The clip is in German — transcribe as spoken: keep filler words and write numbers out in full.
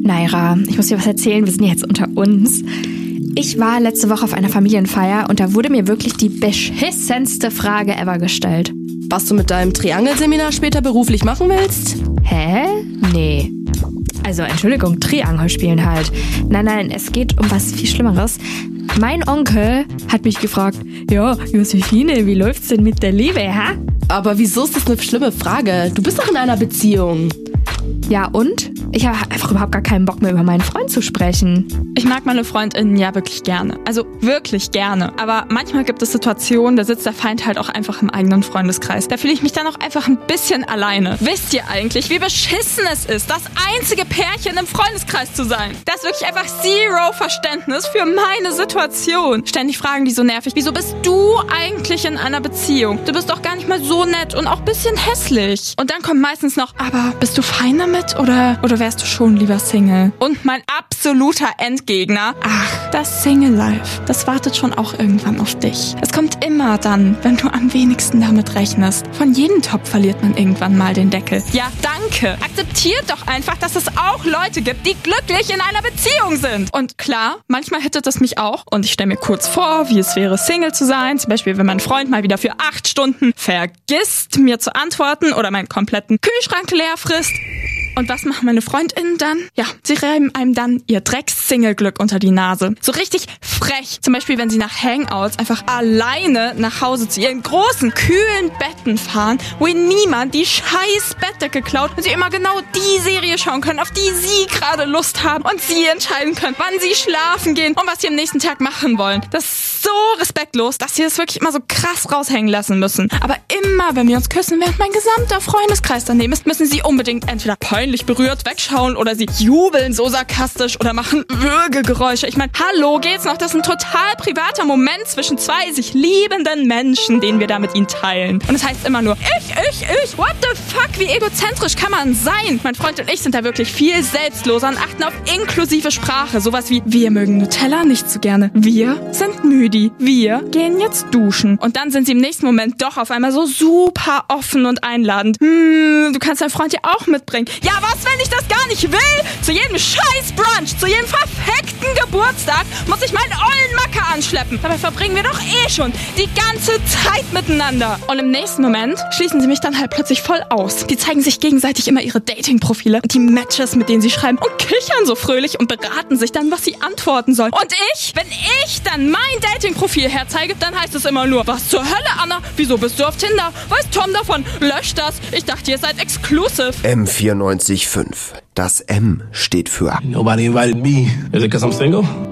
Naira, ich muss dir was erzählen, wir sind jetzt unter uns. Ich war letzte Woche auf einer Familienfeier und da wurde mir wirklich die beschissenste Frage ever gestellt. Was du mit deinem Triangelseminar später beruflich machen willst? Hä? Nee. Also Entschuldigung, Triangel spielen halt. Nein, nein, es geht um was viel Schlimmeres. Mein Onkel hat mich gefragt, ja, Josephine, wie läuft's denn mit der Liebe, hä? Aber wieso ist das eine schlimme Frage? Du bist doch in einer Beziehung. Ja und? Ich habe einfach überhaupt gar keinen Bock mehr über meinen Freund zu sprechen. Ich mag meine FreundInnen ja wirklich gerne. Also wirklich gerne. Aber manchmal gibt es Situationen, da sitzt der Feind halt auch einfach im eigenen Freundeskreis. Da fühle ich mich dann auch einfach ein bisschen alleine. Wisst ihr eigentlich, wie beschissen es ist, das einzige Pärchen im Freundeskreis zu sein? Da ist wirklich einfach zero Verständnis für meine Situation. Ständig fragen die so nervig, wieso bist du eigentlich in einer Beziehung? Du bist doch gar nicht mal so nett und auch ein bisschen hässlich. Und dann kommt meistens noch, aber bist du fein damit oder, oder wärst du schon lieber Single? Und mein absoluter Endgegner, ach, das Single-Life, das wartet schon auch irgendwann auf dich. Es kommt immer dann, wenn du am wenigsten damit rechnest. Von jedem Topf verliert man irgendwann mal den Deckel. Ja, danke. Akzeptiert doch einfach, dass es auch Leute gibt, die glücklich in einer Beziehung sind. Und klar, manchmal hittet es mich auch. Und ich stelle mir kurz vor, wie es wäre, Single zu sein. Zum Beispiel, wenn mein Freund mal wieder für acht Stunden vergisst, mir zu antworten oder meinen kompletten Kühlschrank leer frisst. Und was machen meine FreundInnen dann? Ja, sie reiben einem dann ihr Drecks-Single-Glück unter die Nase. So richtig frech. Zum Beispiel, wenn sie nach Hangouts einfach alleine nach Hause zu ihren großen, kühlen Betten fahren, wo ihnen niemand die scheiß Bettdecke klaut und sie immer genau die Serie schauen können, auf die sie gerade Lust haben und sie entscheiden können, wann sie schlafen gehen und was sie am nächsten Tag machen wollen. Das ist so respektlos, dass sie das wirklich immer so krass raushängen lassen müssen. Aber immer, wenn wir uns küssen, während mein gesamter Freundeskreis daneben ist, müssen sie unbedingt entweder peinlich berührt wegschauen oder sie jubeln so sarkastisch oder machen Würgegeräusche. Ich meine, hallo, geht's noch? Das ist ein total privater Moment zwischen zwei sich liebenden Menschen, den wir da mit ihnen teilen. Und es heißt immer nur, ich, ich, ich, what the fuck, wie egozentrisch kann man sein? Mein Freund und ich sind da wirklich viel selbstloser und achten auf inklusive Sprache. Sowas wie, wir mögen Nutella nicht so gerne. Wir sind müde. Wir gehen jetzt duschen. Und dann sind sie im nächsten Moment doch auf einmal so super offen und einladend. Hm, du kannst deinen Freund ja auch mitbringen. Ja, was, wenn ich das gar nicht will? Zu jedem scheiß Brunch, zu jedem verfickten Geburtstag muss ich meinen ollen Macker anschleppen. Dabei verbringen wir doch eh schon die ganze Zeit miteinander. Und im nächsten Moment schließen sie mich dann halt plötzlich voll aus. Die zeigen sich gegenseitig immer ihre Dating-Profile und die Matches, mit denen sie schreiben und kichern so fröhlich und beraten sich dann, was sie antworten sollen. Und ich, wenn ich dann mein Dating-Profil herzeige, dann heißt es immer nur, was zur Hölle, Anna? Wieso bist du auf Tinder? Weiß Tom davon? Lösch das. Ich dachte, ihr seid exclusive. M vierundneunzig Komma fünf. Das M steht für Nobody invited me. Is it 'cause I'm single?